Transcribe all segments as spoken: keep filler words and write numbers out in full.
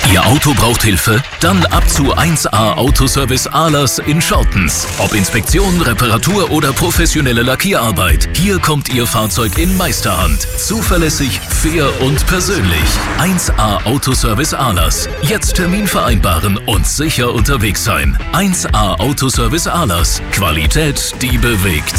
Ihr Auto braucht Hilfe? Dann ab zu eins A Autoservice Ahlers in Schortens. Ob Inspektion, Reparatur oder professionelle Lackierarbeit. Hier kommt Ihr Fahrzeug in Meisterhand. Zuverlässig, fair und persönlich. eins A Autoservice Ahlers. Jetzt Termin vereinbaren und sicher unterwegs sein. eins A Autoservice Ahlers. Qualität, die bewegt.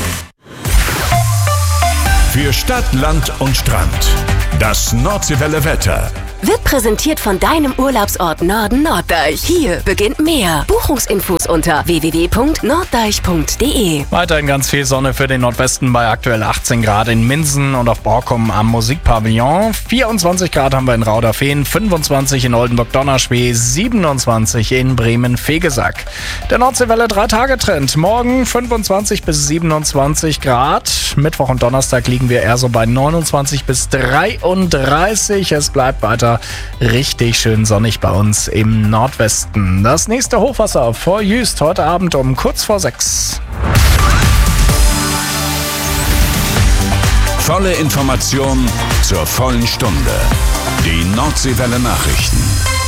Für Stadt, Land und Strand. Das Nordseewelle Wetter. Wird präsentiert von deinem Urlaubsort Norden Norddeich. Hier beginnt mehr. Buchungsinfos unter w w w punkt norddeich punkt d e. Weiterhin ganz viel Sonne für den Nordwesten bei aktuell achtzehn Grad in Minsen und auf Borkum am Musikpavillon. vierundzwanzig Grad haben wir in Rauderfehn, fünfundzwanzig in Oldenburg-Donnerschwee, siebenundzwanzig in Bremen-Vegesack. Der Nordseewelle drei-Tage-Trend. Morgen fünfundzwanzig bis siebenundzwanzig Grad. Mittwoch und Donnerstag liegen wir eher so bei neunundzwanzig bis dreiunddreißig. Es bleibt weiter richtig schön sonnig bei uns im Nordwesten. Das nächste Hochwasser vor Jüst heute Abend um kurz vor sechs. Volle Information zur vollen Stunde. Die Nordseewelle Nachrichten.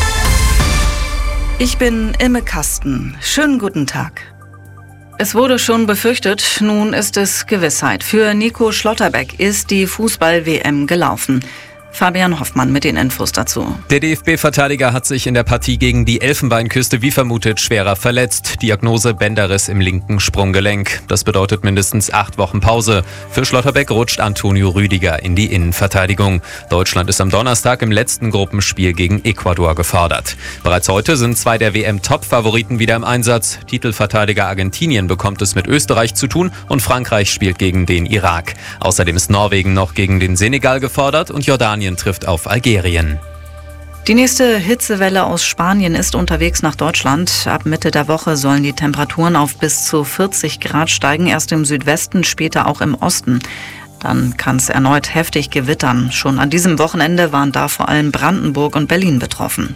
Ich bin Imme Kasten. Schönen guten Tag. Es wurde schon befürchtet, nun ist es Gewissheit. Für Nico Schlotterbeck ist die Fußball-W M gelaufen. Fabian Hoffmann mit den Infos dazu. Der D F B-Verteidiger hat sich in der Partie gegen die Elfenbeinküste wie vermutet schwerer verletzt. Diagnose Bänderriss im linken Sprunggelenk. Das bedeutet mindestens acht Wochen Pause. Für Schlotterbeck rutscht Antonio Rüdiger in die Innenverteidigung. Deutschland ist am Donnerstag im letzten Gruppenspiel gegen Ecuador gefordert. Bereits heute sind zwei der W M-Top-Favoriten wieder im Einsatz. Titelverteidiger Argentinien bekommt es mit Österreich zu tun und Frankreich spielt gegen den Irak. Außerdem ist Norwegen noch gegen den Senegal gefordert und Jordanien trifft auf Algerien. Die nächste Hitzewelle aus Spanien ist unterwegs nach Deutschland. Ab Mitte der Woche sollen die Temperaturen auf bis zu vierzig Grad steigen, erst im Südwesten, später auch im Osten. Dann kann es erneut heftig gewittern. Schon an diesem Wochenende waren da vor allem Brandenburg und Berlin betroffen.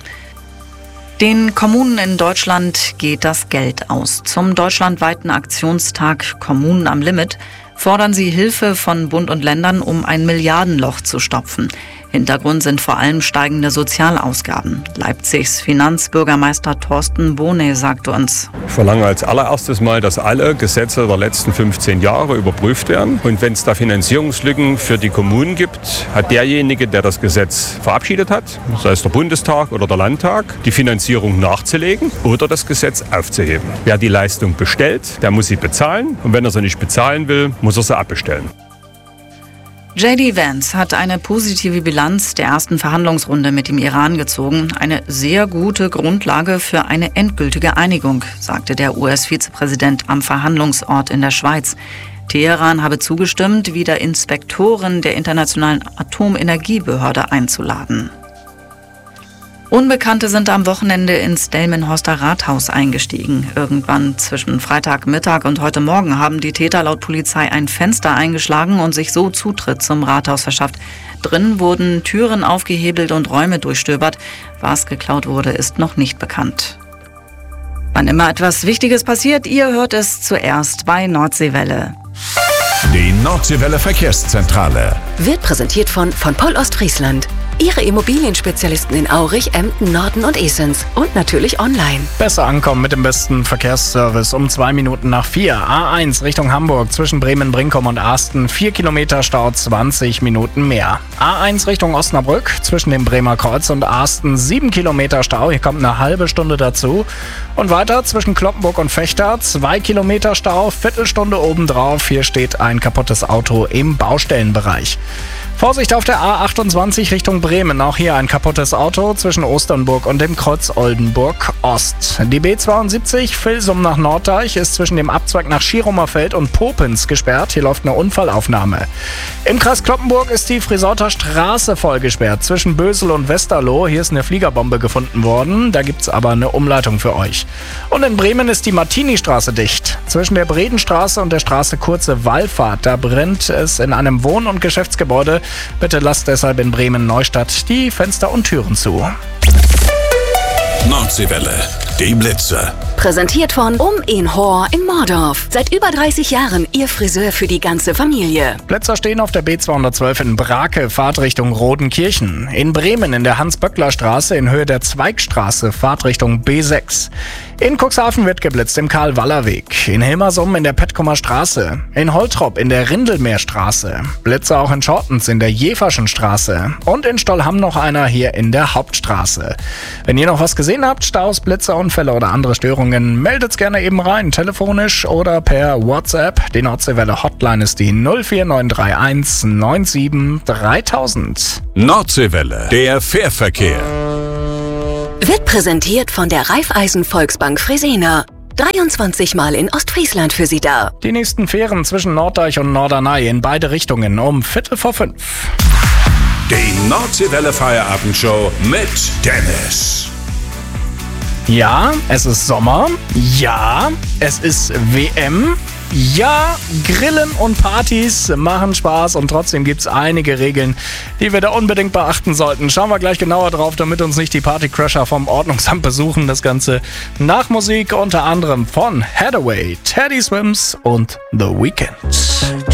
Den Kommunen in Deutschland geht das Geld aus. Zum deutschlandweiten Aktionstag Kommunen am Limit fordern sie Hilfe von Bund und Ländern, um ein Milliardenloch zu stopfen. Hintergrund sind vor allem steigende Sozialausgaben. Leipzigs Finanzbürgermeister Thorsten Bohne sagte uns: Ich verlange als allererstes mal, dass alle Gesetze der letzten fünfzehn Jahre überprüft werden. Und wenn es da Finanzierungslücken für die Kommunen gibt, hat derjenige, der das Gesetz verabschiedet hat, sei es der Bundestag oder der Landtag, die Finanzierung nachzulegen oder das Gesetz aufzuheben. Wer die Leistung bestellt, der muss sie bezahlen. Und wenn er sie nicht bezahlen will, muss er sie abbestellen. J D Vance hat eine positive Bilanz der ersten Verhandlungsrunde mit dem Iran gezogen. Eine sehr gute Grundlage für eine endgültige Einigung, sagte der U S-Vizepräsident am Verhandlungsort in der Schweiz. Teheran habe zugestimmt, wieder Inspektoren der Internationalen Atomenergiebehörde einzuladen. Unbekannte sind am Wochenende ins Delmenhorster Rathaus eingestiegen. Irgendwann zwischen Freitagmittag und heute Morgen haben die Täter laut Polizei ein Fenster eingeschlagen und sich so Zutritt zum Rathaus verschafft. Drin wurden Türen aufgehebelt und Räume durchstöbert. Was geklaut wurde, ist noch nicht bekannt. Wann immer etwas Wichtiges passiert, ihr hört es zuerst bei Nordseewelle. Die Nordseewelle Verkehrszentrale Wird präsentiert von von Poll Ostfriesland. Ihre Immobilienspezialisten in Aurich, Emden, Norden und Esens. Und natürlich online. Besser ankommen mit dem besten Verkehrsservice um zwei Minuten nach vier. A eins Richtung Hamburg zwischen Bremen-Brinkum und Asten. vier Kilometer Stau, zwanzig Minuten mehr. A eins Richtung Osnabrück zwischen dem Bremer Kreuz und Asten. sieben Kilometer Stau, hier kommt eine halbe Stunde dazu. Und weiter zwischen Cloppenburg und Vechta. zwei Kilometer Stau, Viertelstunde obendrauf. Hier steht ein kaputtes Auto im Baustellenbereich. Vorsicht auf der A achtundzwanzig Richtung Bremen. Auch hier ein kaputtes Auto zwischen Osternburg und dem Kreuz Oldenburg Ost. Die B zweiundsiebzig Vilsum nach Norddeich ist zwischen dem Abzweig nach Schierumerfeld und Popens gesperrt. Hier läuft eine Unfallaufnahme. Im Kreis Cloppenburg ist die Frisorter Straße voll gesperrt zwischen Bösel und Westerloh. Hier ist eine Fliegerbombe gefunden worden. Da gibt's aber eine Umleitung für euch. Und in Bremen ist die Martini-Straße dicht. Zwischen der Bredenstraße und der Straße Kurze Wallfahrt. Da brennt es in einem Wohn- und Geschäftsgebäude. Bitte lasst deshalb in Bremen-Neustadt die Fenster und Türen zu. Nordseewelle, die Blitzer. Präsentiert von Um in Hoor in Mordorf. Seit über dreißig Jahren Ihr Friseur für die ganze Familie. Blitzer stehen auf der B zweihundertzwölf in Brake, Fahrtrichtung Rodenkirchen. In Bremen in der Hans-Böckler-Straße in Höhe der Zweigstraße, Fahrtrichtung B sechs. In Cuxhaven wird geblitzt im Karl-Waller-Weg. In Hilmersum in der Petkumer Straße. In Holtrop in der Rindelmeerstraße. Blitzer auch in Schortens in der Jeverschen Straße. Und in Stollham noch einer hier in der Hauptstraße. Wenn ihr noch was gesehen habt, Staus, Blitzer, Unfälle oder andere Störungen, meldet's gerne eben rein, telefonisch oder per WhatsApp. Die Nordseewelle Hotline ist die null vier neun drei eins neun sieben dreitausend. Nordseewelle, der Fährverkehr. Wird präsentiert von der Raiffeisen Volksbank Fresena. dreiundzwanzig Mal in Ostfriesland für Sie da. Die nächsten Fähren zwischen Norddeich und Norderney in beide Richtungen um Viertel vor fünf. Die Nordseewelle Feierabendshow mit Dennis. Ja, es ist Sommer. Ja, es ist W M. Ja, Grillen und Partys machen Spaß und trotzdem gibt's einige Regeln, die wir da unbedingt beachten sollten. Schauen wir gleich genauer drauf, damit uns nicht die Partycrasher vom Ordnungsamt besuchen. Das Ganze nach Musik unter anderem von Hathaway, Teddy Swims und The Weeknd.